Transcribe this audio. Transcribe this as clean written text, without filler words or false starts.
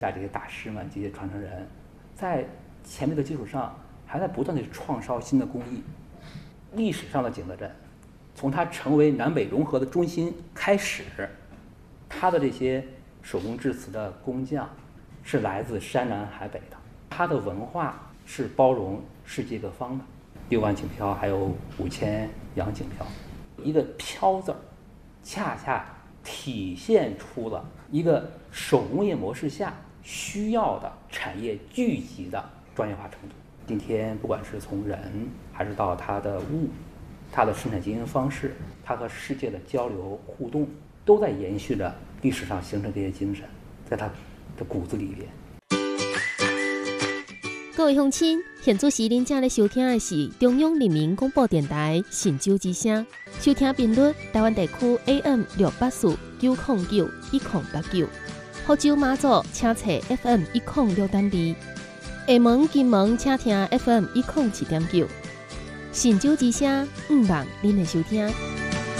这些大师们、这些传承人，在前面的基础上，还在不断地创烧新的工艺。历史上的景德镇，从它成为南北融合的中心开始，它的这些手工制瓷的工匠是来自山南海北的，它的文化是包容世界各方的。6万锦飘，还有5000洋锦飘，一个飘字儿，恰恰体现出了一个手工业模式下需要的产业聚集的专业化程度。今天不管是从人，还是到它的物，它的生产经营方式，它和世界的交流互动，都在延续着历史上形成这些精神，在它的骨子里边。 各位乡亲，现在时您正在收听的是中央人民广播电台神州之声，收听频率台湾地区 AM 684 909 1089，福州马祖请查 FM 106.2，厦门、金门请听 FM 107.9，神州之声，希望您的收听。